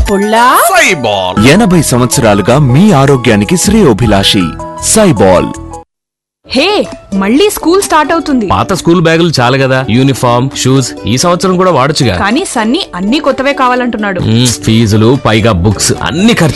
పుల్లా సైబాల్ 80 సంవత్సరాలుగా మీ ఆరోగ్యానికి శ్రేయోభిలాషి సైబాల్. హే, మళ్ళీ స్కూల్ స్టార్ట్ అవుతుంది. పాత స్కూల్ బ్యాగులు చాలు కదా, యూనిఫామ్ షూస్ ఈ సంవత్సరం కూడా వాడొచ్చుగా. కానీ సన్నీ అన్ని కొత్తవే కావాలంటున్నాడు. ఫీజులు పైగా బుక్స్ అన్ని ఖర్చు.